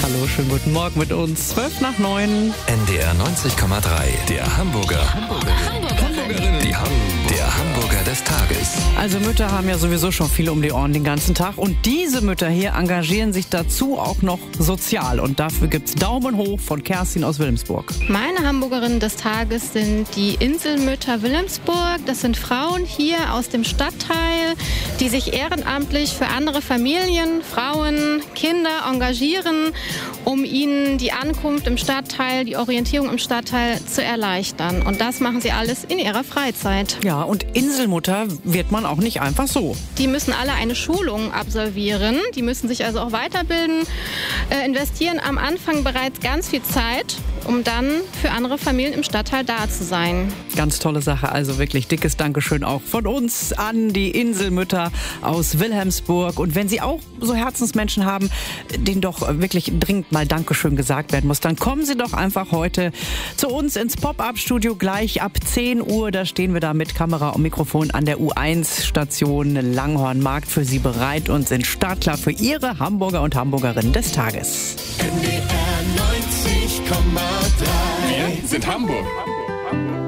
Hallo, schönen guten Morgen mit uns. 8:55. NDR 90,3, der Hamburger. Der Hamburger des Tages. Also Mütter haben ja sowieso schon viel um die Ohren den ganzen Tag. Und diese Mütter hier engagieren sich dazu auch noch sozial. Und dafür gibt's Daumen hoch von Kerstin aus Wilhelmsburg. Meine Hamburgerinnen des Tages sind die Inselmütter Wilhelmsburg. Das sind Frauen hier aus dem Stadtteil, die sich ehrenamtlich für andere Familien, Frauen, Kinder engagieren, um ihnen die Ankunft im Stadtteil, die Orientierung im Stadtteil zu erleichtern. Und das machen sie alles in ihrer Freizeit. Ja, und Inselmutter wird man auch nicht einfach so. Die müssen alle eine Schulung absolvieren. Die müssen sich also auch weiterbilden, investieren am Anfang bereits ganz viel Zeit, um dann für andere Familien im Stadtteil da zu sein. Ganz tolle Sache, also wirklich dickes Dankeschön auch von uns an die Inselmütter aus Wilhelmsburg. Und wenn Sie auch so Herzensmenschen haben, denen doch wirklich dringend mal Dankeschön gesagt werden muss, dann kommen Sie doch einfach heute zu uns ins Pop-Up-Studio gleich ab 10 Uhr. Da stehen wir da mit Kamera und Mikrofon an der U1-Station Langhornmarkt für Sie bereit und sind startklar für Ihre Hamburger und Hamburgerinnen des Tages. NDR 90,3. Wir sind Hamburg.